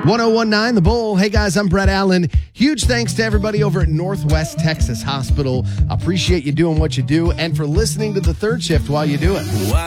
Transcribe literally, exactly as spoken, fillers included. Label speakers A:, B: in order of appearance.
A: one oh one nine The Bull. Hey, guys, I'm Brett Allen. Huge thanks to everybody over at Northwest Texas Hospital. Appreciate you doing what you do and for listening to The Third Shift while you do it.